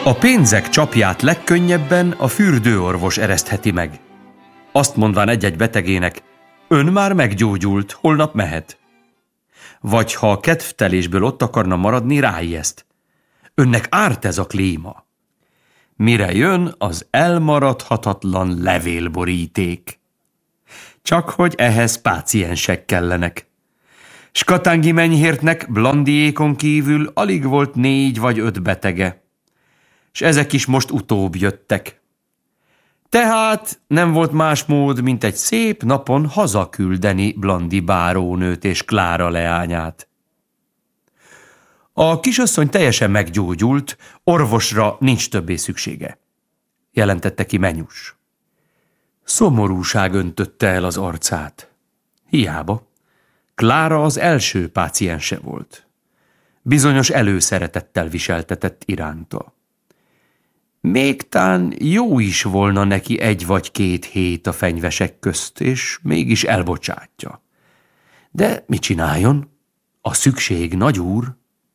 A pénzek csapját legkönnyebben a fürdőorvos eresztheti meg. Azt mondván egy-egy betegének, ön már meggyógyult, holnap mehet. Vagy ha a kedvtelésből ott akarna maradni, ráijeszt. Önnek árt ez a klíma. Mire jön az elmaradhatatlan levélboríték. Csak hogy ehhez páciensek kellenek. Skatángi menyhértnek Blandiékon kívül alig volt 4 vagy 5 betege. S ezek is most utóbb jöttek. Tehát nem volt más mód, mint egy szép napon hazaküldeni Blandi bárónőt és Klára leányát. A kisasszony teljesen meggyógyult, orvosra nincs többé szüksége, jelentette ki Menyus. Szomorúság öntötte el az arcát. Hiába. Klára az első páciense volt. Bizonyos előszeretettel viseltetett iránta. Még tán jó is volna neki 1 vagy 2 hét a fenyvesek közt, és mégis elbocsátja. De mit csináljon? A szükség nagyúr.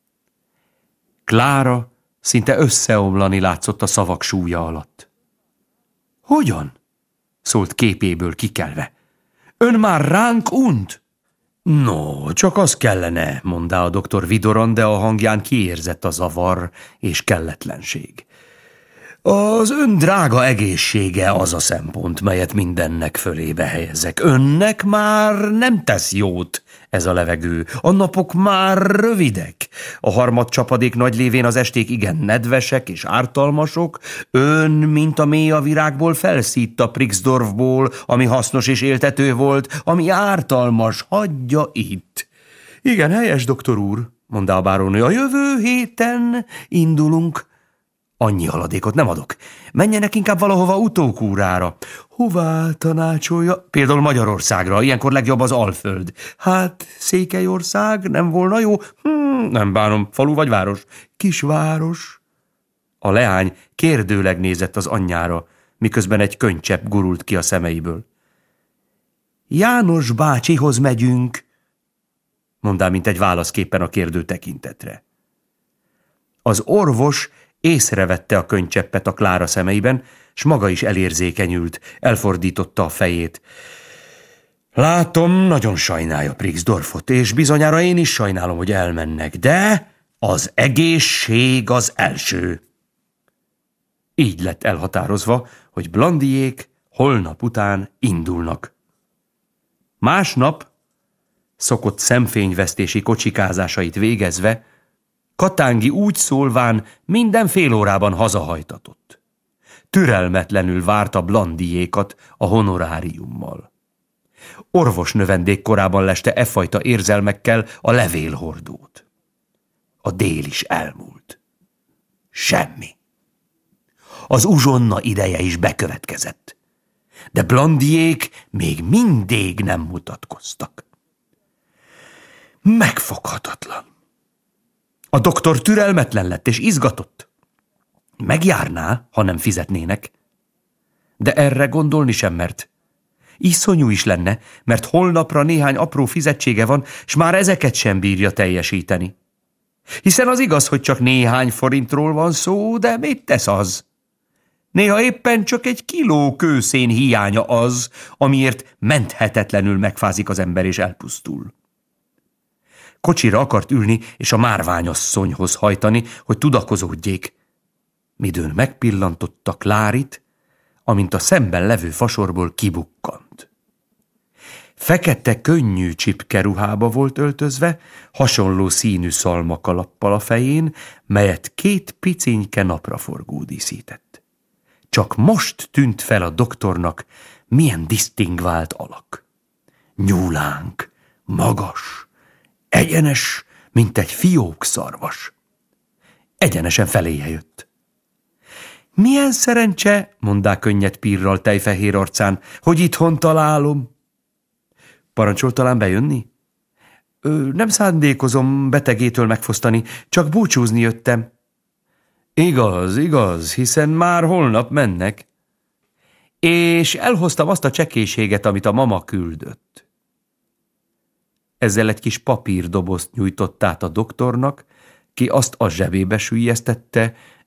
Klára szinte összeomlani látszott a szavak súlya alatt. Hogyan? Szólt képéből kikelve. Ön már ránk unt? No, csak az kellene, mondta a doktor vidoran, de a hangján kiérzett a zavar és kelletlenség. Az ön drága egészsége az a szempont, melyet mindennek fölébe helyezek. Önnek már nem tesz jót ez a levegő. A napok már rövidek. A harmadcsapadék nagy lévén az esték igen nedvesek és ártalmasok. Ön, mint a mély a virágból, felszítt a Prixdorfból, ami hasznos és éltető volt, ami ártalmas. Hagyja itt. Igen, helyes, doktor úr, mondta a bárónő. A jövő héten indulunk. Annyi haladékot nem adok. Menjenek inkább valahova utókúrára. Hová tanácsolja? Például Magyarországra, ilyenkor legjobb az Alföld. Hát, Székelyország nem volna jó? Nem bánom, falu vagy város? Kisváros. A leány kérdőleg nézett az anyjára, miközben egy könycsepp gurult ki a szemeiből. János bácsihoz megyünk, mondta, mint egy válaszképpen a kérdő tekintetre. Az orvos észrevette a könycseppet a Klára szemeiben, s maga is elérzékenyült, elfordította a fejét. Látom, nagyon sajnálja Prixdorfot, és bizonyára én is sajnálom, hogy elmennek, de az egészség az első. Így lett elhatározva, hogy Blandiék holnap után indulnak. Másnap, szokott szemfényvesztési kocsikázásait végezve, Katángi úgy szólván minden fél órában hazahajtatott. Türelmetlenül várta Blandiékat a honoráriummal. Orvosnövendék korában leste e fajta érzelmekkel a levélhordót. A dél is elmúlt. Semmi. Az uzsonna ideje is bekövetkezett. De Blandiék még mindig nem mutatkoztak. Megfoghatatlan. A doktor türelmetlen lett és izgatott. Megjárná, ha nem fizetnének. De erre gondolni sem mert. Iszonyú is lenne, mert holnapra néhány apró fizetsége van, s már ezeket sem bírja teljesíteni. Hiszen az igaz, hogy csak néhány forintról van szó, de mit tesz az? Néha éppen csak 1 kiló kőszén hiánya az, amiért menthetetlenül megfázik az ember és elpusztul. Kocsira akart ülni és a márványasszonyhoz hajtani, hogy tudakozódjék. Midőn megpillantotta Klárit, amint a szemben levő fasorból kibukkant. Fekete könnyű csipkeruhába volt öltözve, hasonló színű szalmakalappal a fején, melyet 2 picinke napraforgó díszített. Csak most tűnt fel a doktornak, milyen disztingvált alak. Nyúlánk, magas, egyenes, mint egy fiókszarvas. Egyenesen feléje jött. Milyen szerencse, mondták könnyed pírral tejfehér arcán, hogy itthon találom. Parancsol talán bejönni? Nem szándékozom betegétől megfosztani, csak búcsúzni jöttem. Igaz, igaz, hiszen már holnap mennek. És elhoztam azt a csekélységet, amit a mama küldött. Ezzel egy kis papírdobozt nyújtott át a doktornak, ki azt a zsebébe süllyesztette,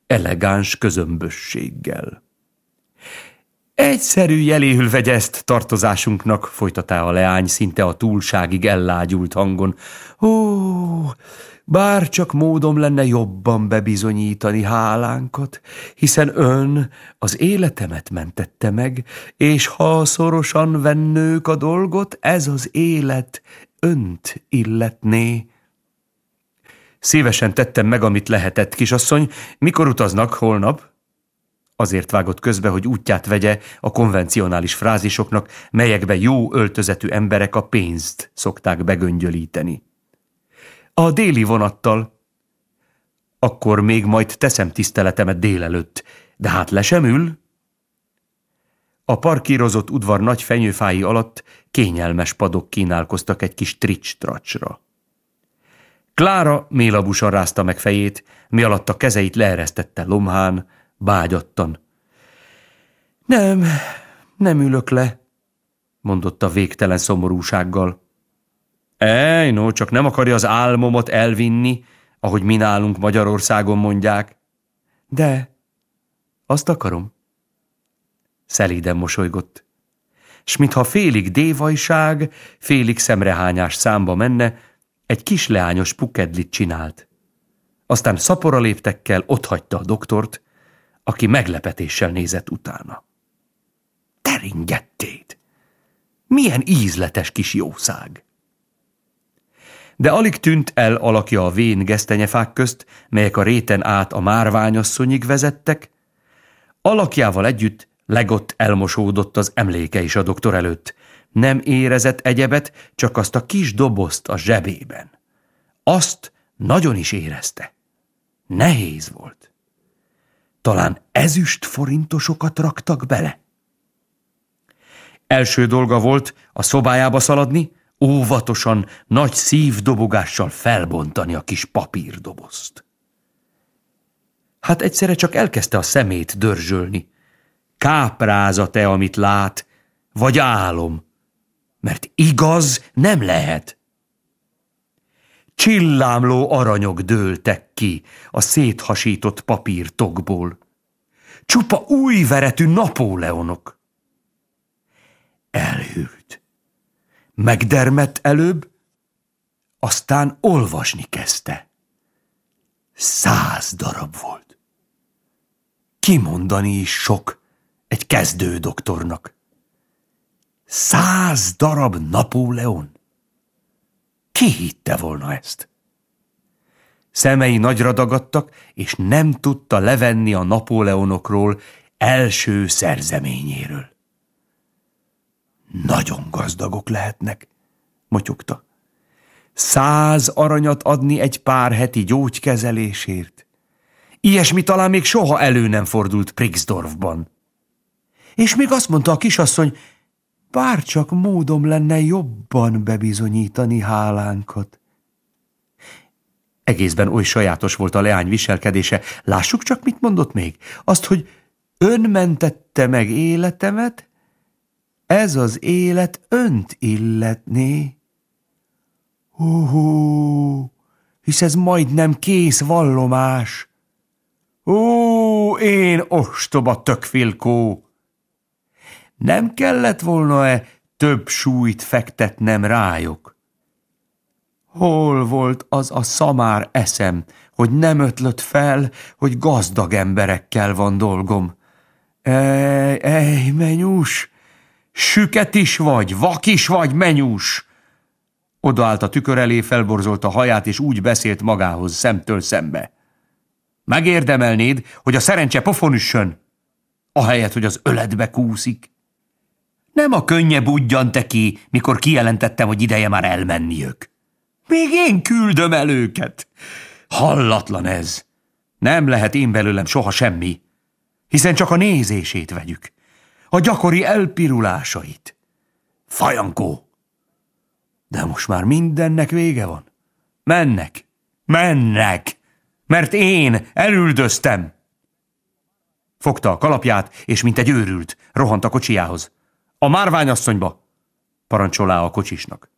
elegáns közömbösséggel. Egyszerű jeléül vegye ezt tartozásunknak, folytatta a leány szinte a túlságig ellágyult hangon. Ó, bár csak módom lenne jobban bebizonyítani hálánkat, hiszen ön az életemet mentette meg, és ha szorosan vennők a dolgot, ez az élet önt illetné. Szívesen tettem meg, amit lehetett, kisasszony. Mikor utaznak, holnap? Azért vágott közbe, hogy útját vegye a konvencionális frázisoknak, melyekbe jó öltözetű emberek a pénzt szokták begöngyölíteni. A déli vonattal. Akkor még majd teszem tiszteletemet délelőtt, de hát le sem ül? A parkírozott udvar nagy fenyőfái alatt kényelmes padok kínálkoztak egy kis trics-tracsra. Klára mélabusan rázta meg fejét, mi alatt a kezeit leeresztette lomhán, bágyattan. Nem ülök le, mondotta végtelen szomorúsággal. No, csak nem akarja az álmomat elvinni, ahogy mi nálunk Magyarországon mondják. De, azt akarom. Szelíden mosolygott. S mintha félig dévajság, félig szemrehányás számba menne, egy kis leányos pukedlit csinált. Aztán szapora léptekkel otthagyta a doktort, aki meglepetéssel nézett utána. Teringettéd! Milyen ízletes kis jószág! De alig tűnt el alakja a vén gesztenyefák közt, melyek a réten át a márványasszonyig vezettek, alakjával együtt legott elmosódott az emléke is a doktor előtt. Nem érezett egyebet, csak azt a kis dobozt a zsebében. Azt nagyon is érezte. Nehéz volt. Talán ezüst forintosokat raktak bele? Első dolga volt a szobájába szaladni, óvatosan, nagy szívdobogással felbontani a kis papírdobozt. Hát egyszerre csak elkezdte a szemét dörzsölni. Káprázat-e, amit lát, vagy álom? Mert igaz nem lehet. Csillámló aranyok dőltek ki a széthasított papírtokból. Csupa új veretű Napóleonok. Elhűlt. Megdermedt előbb, aztán olvasni kezdte. 100 darab volt. Kimondani is sok egy kezdő doktornak. 100 darab Napóleon? Ki hitte volna ezt? Szemei nagyra dagadtak, és nem tudta levenni a Napóleonokról első szerzeményéről. Nagyon gazdagok lehetnek, motyogta. 100 aranyat adni egy pár heti gyógykezelésért. Ilyesmi talán még soha elő nem fordult Prixdorfban. És még azt mondta a kisasszony, bárcsak módom lenne jobban bebizonyítani hálánkat. Egészben oly sajátos volt a leány viselkedése. Lássuk csak, mit mondott még. Azt, hogy ön mentette meg életemet, ez az élet önt illetné. Hisz ez majdnem kész vallomás. Én ostoba tökfilkó! Nem kellett volna-e több súlyt fektetnem rájuk? Hol volt az a szamár eszem, hogy nem ötlött fel, hogy gazdag emberekkel van dolgom? Menyús! Süket is vagy, vak is vagy, menyús! Odaállt a tükör elé, felborzolta a haját, és úgy beszélt magához szemtől szembe. Megérdemelnéd, hogy a szerencse pofon üssön, ahelyett, hogy az öledbe kúszik. Nem a könnyebb udjant ki, mikor kijelentettem, hogy ideje már elmenniük. Még én küldöm el őket. Hallatlan ez. Nem lehet én belőlem soha semmi, hiszen csak a nézését vegyük, a gyakori elpirulásait. Fajankó! De most már mindennek vége van. Mennek, mert én elüldöztem. Fogta a kalapját, és mint egy őrült, rohant a kocsijához. A márványasszonyba, parancsolá a kocsisnak.